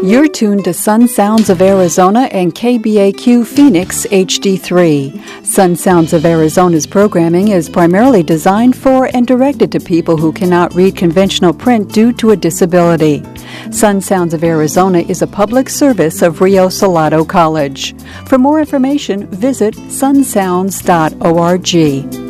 You're tuned to Sun Sounds of Arizona and KBAQ Phoenix HD3. Sun Sounds of Arizona's programming is primarily designed for and directed to people who cannot read conventional print due to a disability. Sun Sounds of Arizona is a public service of Rio Salado College. For more information, visit sunsounds.org.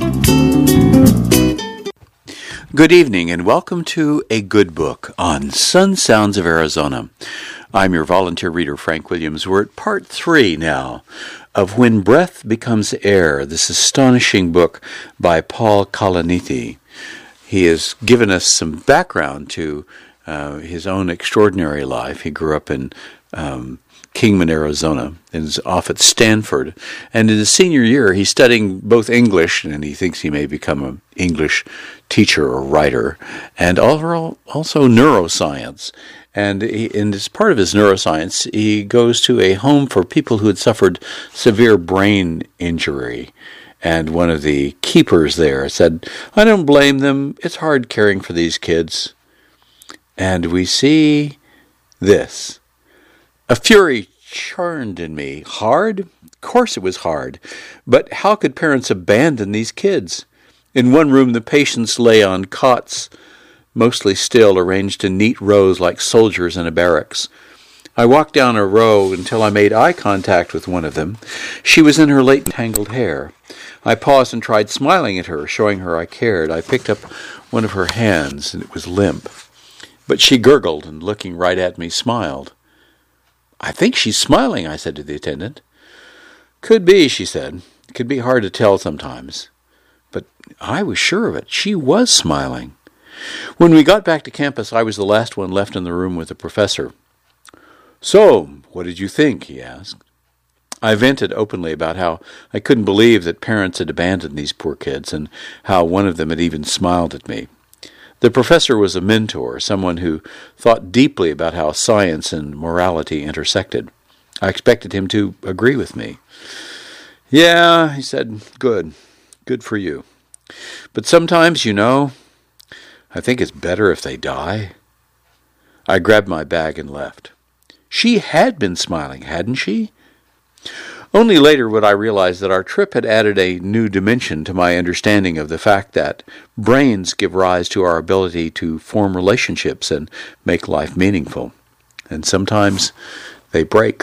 Good evening and welcome to A Good Book on Sun Sounds of Arizona. I'm your volunteer reader, Frank Williams. We're at part 3 now of When Breath Becomes Air, this astonishing book by Paul Kalanithi. He has given us some background to his own extraordinary life. He grew up in Kingman, Arizona, and is off at Stanford. And in his senior year, he's studying both English, and he thinks he may become an English teacher or writer, and also neuroscience. And as part of his neuroscience, he goes to a home for people who had suffered severe brain injury. And one of the keepers there said, "I don't blame them. It's hard caring for these kids." And we see this. A fury churned in me. Hard? Of course it was hard. But how could parents abandon these kids? In one room, the patients lay on cots, mostly still, arranged in neat rows like soldiers in a barracks. I walked down a row until I made eye contact with one of them. She was in her late tangled hair. I paused and tried smiling at her, showing her I cared. I picked up one of her hands, and it was limp. But she gurgled and, looking right at me, smiled. "I think she's smiling," I said to the attendant. "Could be," she said. "It could be hard to tell sometimes." But I was sure of it. She was smiling. When we got back to campus, I was the last one left in the room with the professor. "So, what did you think?" he asked. I vented openly about how I couldn't believe that parents had abandoned these poor kids, and how one of them had even smiled at me. The professor was a mentor, someone who thought deeply about how science and morality intersected. I expected him to agree with me. "Yeah," he said, Good for you. But sometimes, I think it's better if they die." I grabbed my bag and left. She had been smiling, hadn't she? Only later would I realize that our trip had added a new dimension to my understanding of the fact that brains give rise to our ability to form relationships and make life meaningful. And sometimes they break.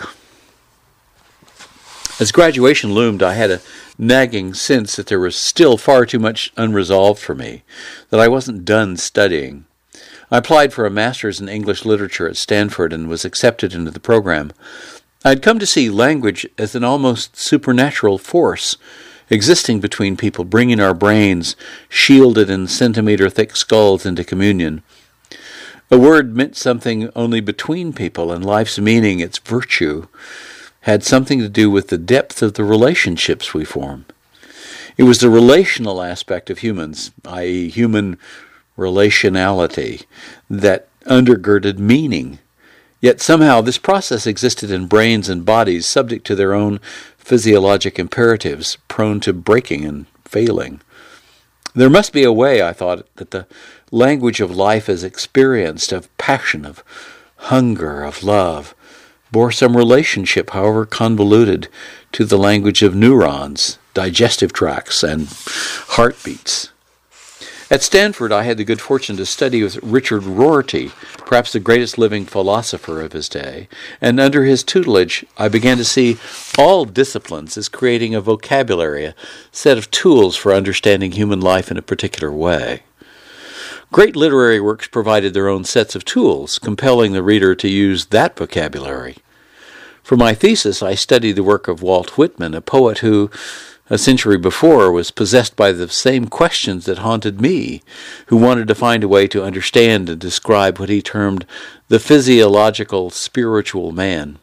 As graduation loomed, I had a nagging sense that there was still far too much unresolved for me, that I wasn't done studying. I applied for a master's in English literature at Stanford and was accepted into the program. I'd come to see language as an almost supernatural force existing between people, bringing our brains, shielded in centimeter-thick skulls, into communion. A word meant something only between people, and life's meaning, its virtue, had something to do with the depth of the relationships we form. It was the relational aspect of humans, i.e. human relationality, that undergirded meaning. Yet somehow this process existed in brains and bodies subject to their own physiologic imperatives, prone to breaking and failing. There must be a way, I thought, that the language of life as experienced, of passion, of hunger, of love, bore some relationship, however convoluted, to the language of neurons, digestive tracts, and heartbeats. At Stanford, I had the good fortune to study with Richard Rorty, perhaps the greatest living philosopher of his day, and under his tutelage, I began to see all disciplines as creating a vocabulary, a set of tools for understanding human life in a particular way. Great literary works provided their own sets of tools, compelling the reader to use that vocabulary. For my thesis, I studied the work of Walt Whitman, a poet who, a century before, was possessed by the same questions that haunted me, who wanted to find a way to understand and describe what he termed the physiological spiritual man.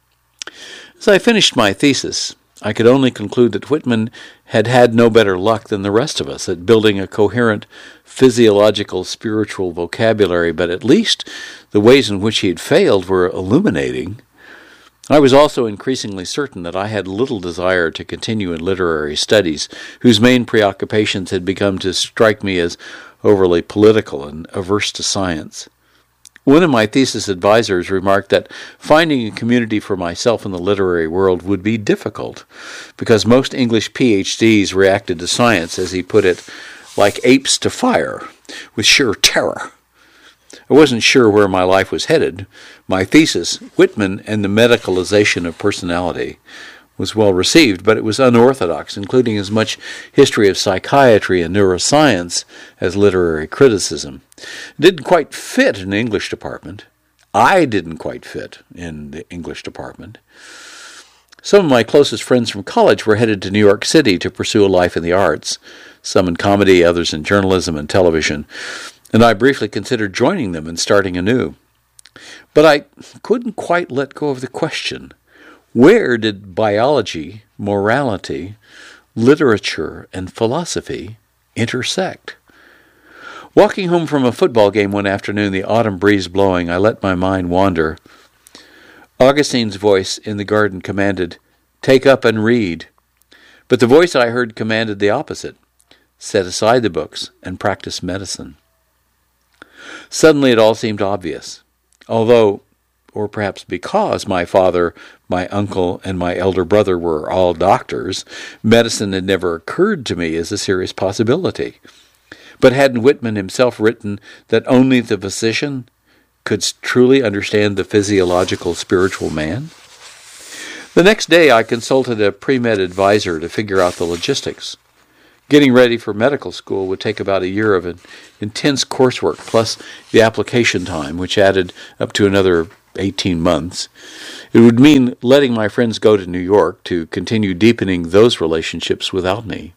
As I finished my thesis, I could only conclude that Whitman had had no better luck than the rest of us at building a coherent physiological spiritual vocabulary, but at least the ways in which he had failed were illuminating. I was also increasingly certain that I had little desire to continue in literary studies, whose main preoccupations had begun to strike me as overly political and averse to science. One of my thesis advisors remarked that finding a community for myself in the literary world would be difficult because most English PhDs reacted to science, as he put it, like apes to fire, with sheer terror. I wasn't sure where my life was headed. My thesis, Whitman and the Medicalization of Personality, was well received, but it was unorthodox, including as much history of psychiatry and neuroscience as literary criticism. It didn't quite fit in the English department. I didn't quite fit in the English department. Some of my closest friends from college were headed to New York City to pursue a life in the arts, some in comedy, others in journalism and television, and I briefly considered joining them and starting anew. But I couldn't quite let go of the question, where did biology, morality, literature, and philosophy intersect? Walking home from a football game one afternoon, the autumn breeze blowing, I let my mind wander. Augustine's voice in the garden commanded, "Take up and read." But the voice I heard commanded the opposite, set aside the books and practice medicine. Suddenly it all seemed obvious, although, or perhaps because, my father, my uncle, and my elder brother were all doctors, medicine had never occurred to me as a serious possibility. But hadn't Whitman himself written that only the physician could truly understand the physiological spiritual man? The next day I consulted a pre-med advisor to figure out the logistics. Getting ready for medical school would take about a year of intense coursework, plus the application time, which added up to another 18 months. It would mean letting my friends go to New York to continue deepening those relationships without me.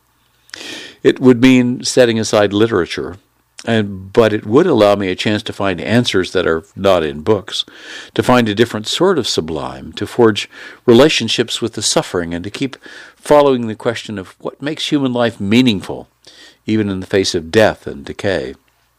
It would mean setting aside literature, but it would allow me a chance to find answers that are not in books, to find a different sort of sublime, to forge relationships with the suffering, and to keep following the question of what makes human life meaningful, even in the face of death and decay.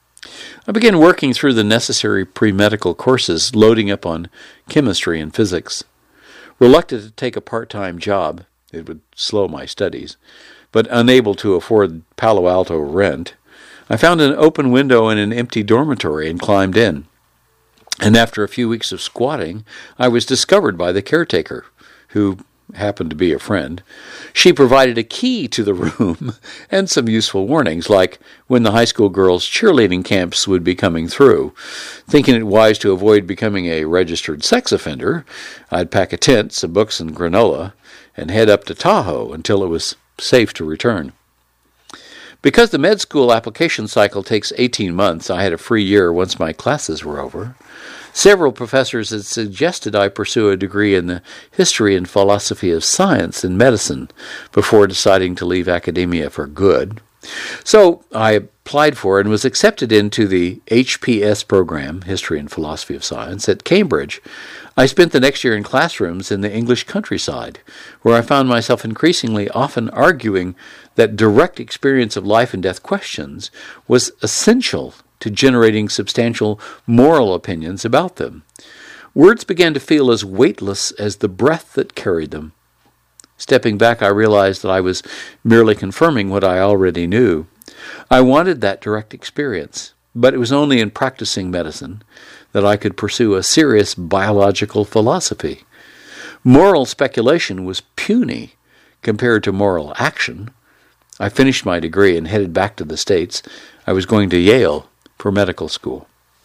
I began working through the necessary pre-medical courses, loading up on chemistry and physics. Reluctant to take a part-time job, it would slow my studies, but unable to afford Palo Alto rent, I found an open window in an empty dormitory and climbed in. And after a few weeks of squatting, I was discovered by the caretaker, who happened to be a friend. She provided a key to the room and some useful warnings, like when the high school girls' cheerleading camps would be coming through. Thinking it wise to avoid becoming a registered sex offender, I'd pack a tent, some books, and granola, and head up to Tahoe until it was safe to return. Because the med school application cycle takes 18 months, I had a free year once my classes were over. Several professors had suggested I pursue a degree in the history and philosophy of science and medicine before deciding to leave academia for good. So I applied for and was accepted into the HPS program, History and Philosophy of Science, at Cambridge. I spent the next year in classrooms in the English countryside, where I found myself increasingly often arguing that direct experience of life and death questions was essential to generating substantial moral opinions about them. Words began to feel as weightless as the breath that carried them. Stepping back, I realized that I was merely confirming what I already knew. I wanted that direct experience, but it was only in practicing medicine that I could pursue a serious biological philosophy. Moral speculation was puny compared to moral action. I finished my degree and headed back to the States. I was going to Yale for medical school.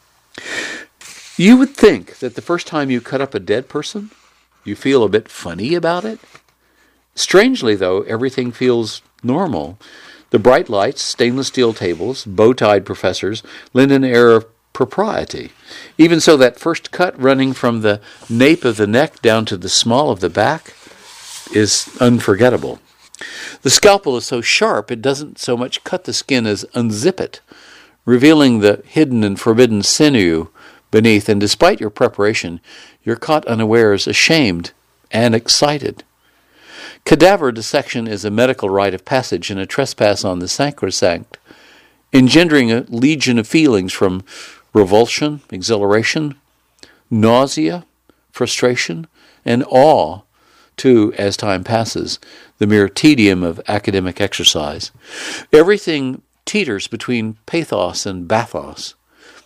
You would think that the first time you cut up a dead person, you feel a bit funny about it. Strangely, though, everything feels normal. The bright lights, stainless steel tables, bow-tied professors lend an air of propriety. Even so, that first cut running from the nape of the neck down to the small of the back is unforgettable. The scalpel is so sharp it doesn't so much cut the skin as unzip it, revealing the hidden and forbidden sinew beneath, and despite your preparation, you're caught unawares, ashamed and excited. Cadaver dissection is a medical rite of passage and a trespass on the sacrosanct, engendering a legion of feelings from revulsion, exhilaration, nausea, frustration, and awe to, as time passes, the mere tedium of academic exercise. Everything teeters between pathos and bathos.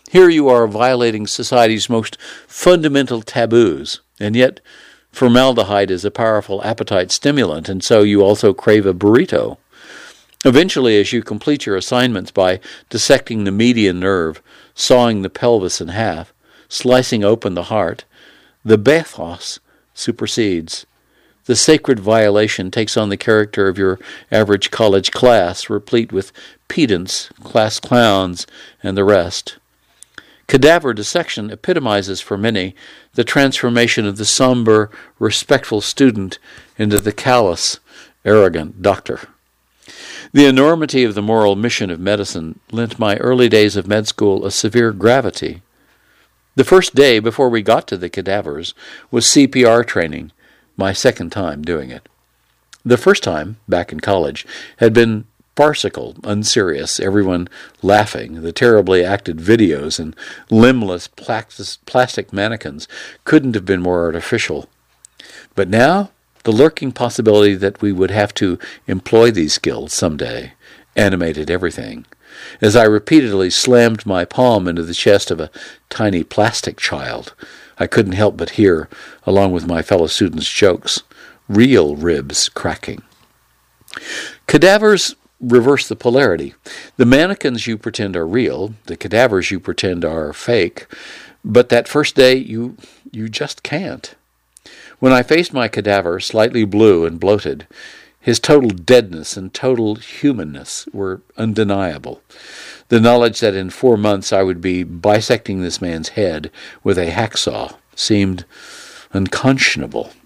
Here you are violating society's most fundamental taboos, and yet formaldehyde is a powerful appetite stimulant, and so you also crave a burrito. Eventually, as you complete your assignments by dissecting the median nerve, sawing the pelvis in half, slicing open the heart, the bathos supersedes. The sacred violation takes on the character of your average college class, replete with pedants, class clowns, and the rest. Cadaver dissection epitomizes for many the transformation of the somber, respectful student into the callous, arrogant doctor. The enormity of the moral mission of medicine lent my early days of med school a severe gravity. The first day before we got to the cadavers was CPR training, my second time doing it. The first time, back in college, had been farcical, unserious, everyone laughing. The terribly acted videos and limbless plastic mannequins couldn't have been more artificial. But now, the lurking possibility that we would have to employ these skills someday animated everything. As I repeatedly slammed my palm into the chest of a tiny plastic child, I couldn't help but hear, along with my fellow students' jokes, real ribs cracking. Cadavers reverse the polarity. The mannequins you pretend are real, the cadavers you pretend are fake, but that first day you just can't. When I faced my cadaver, slightly blue and bloated, his total deadness and total humanness were undeniable. The knowledge that in 4 months I would be bisecting this man's head with a hacksaw seemed unconscionable.